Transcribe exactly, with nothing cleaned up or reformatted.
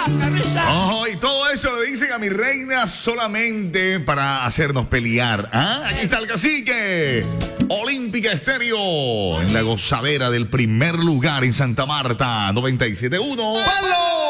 Oh, y todo eso le dicen a mi reina solamente para hacernos pelear. ¿Ah? Aquí está el cacique. Olímpica Estéreo en la gozadera del primer lugar en Santa Marta, noventa y siete punto uno.